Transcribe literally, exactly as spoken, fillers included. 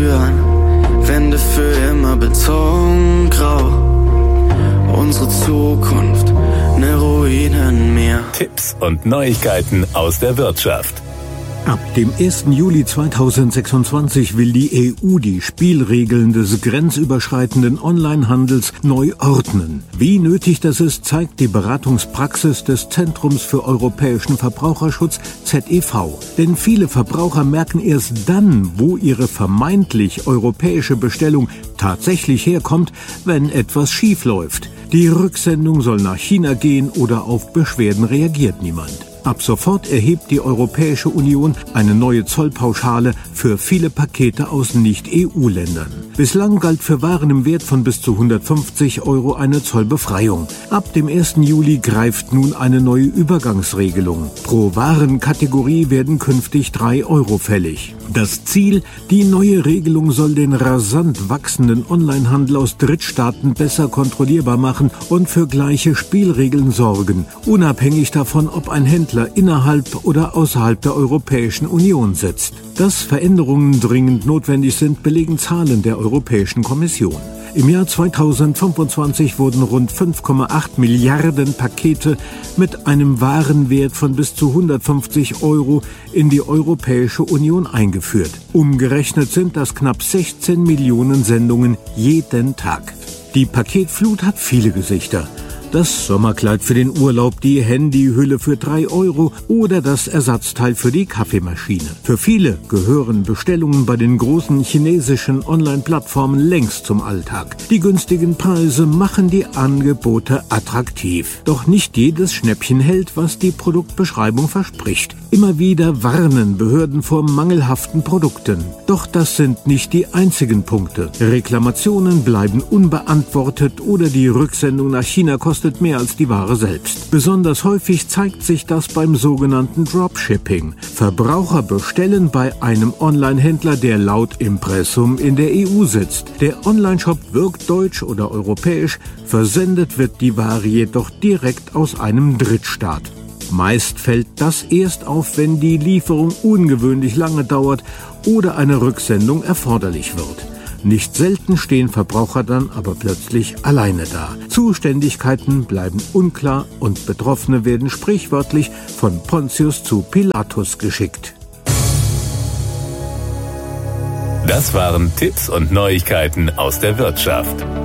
spüren. Wände für immer betongrau. Unsere Zukunft, ne Ruinenmeer. Tipps und Neuigkeiten aus der Wirtschaft. Ab dem ersten Juli zweitausendsechsundzwanzig will die E U die Spielregeln des grenzüberschreitenden Onlinehandels neu ordnen. Wie nötig das ist, zeigt die Beratungspraxis des Zentrums für europäischen Verbraucherschutz Z E V. Denn viele Verbraucher merken erst dann, wo ihre vermeintlich europäische Bestellung tatsächlich herkommt, wenn etwas schief läuft. Die Rücksendung soll nach China gehen oder auf Beschwerden reagiert niemand. Ab sofort erhebt die Europäische Union eine neue Zollpauschale für viele Pakete aus Nicht-E U-Ländern. Bislang galt für Waren im Wert von bis zu hundertfünfzig Euro eine Zollbefreiung. Ab dem ersten Juli greift nun eine neue Übergangsregelung. Pro Warenkategorie werden künftig drei Euro fällig. Das Ziel: Die neue Regelung soll den rasant wachsenden Onlinehandel aus Drittstaaten besser kontrollierbar machen und für gleiche Spielregeln sorgen, unabhängig davon, ob ein Händler innerhalb oder außerhalb der Europäischen Union sitzt. Dass Veränderungen dringend notwendig sind, belegen Zahlen der Europäischen Kommission. Im Jahr zweitausendfünfundzwanzig wurden rund fünf Komma acht Milliarden Pakete mit einem Warenwert von bis zu hundertfünfzig Euro in die Europäische Union eingeführt. Umgerechnet sind das knapp sechzehn Millionen Sendungen jeden Tag. Die Paketflut hat viele Gesichter. Das Sommerkleid für den Urlaub, die Handyhülle für drei Euro oder das Ersatzteil für die Kaffeemaschine. Für viele gehören Bestellungen bei den großen chinesischen Online-Plattformen längst zum Alltag. Die günstigen Preise machen die Angebote attraktiv. Doch nicht jedes Schnäppchen hält, was die Produktbeschreibung verspricht. Immer wieder warnen Behörden vor mangelhaften Produkten. Doch das sind nicht die einzigen Punkte. Reklamationen bleiben unbeantwortet oder die Rücksendung nach China kostet mehr als die Ware selbst. Besonders häufig zeigt sich das beim sogenannten Dropshipping. Verbraucher bestellen bei einem Online-Händler, der laut Impressum in der E U sitzt. Der Onlineshop wirkt deutsch oder europäisch, versendet wird die Ware jedoch direkt aus einem Drittstaat. Meist fällt das erst auf, wenn die Lieferung ungewöhnlich lange dauert oder eine Rücksendung erforderlich wird. Nicht selten stehen Verbraucher dann aber plötzlich alleine da. Zuständigkeiten bleiben unklar und Betroffene werden sprichwörtlich von Pontius zu Pilatus geschickt. Das waren Tipps und Neuigkeiten aus der Wirtschaft.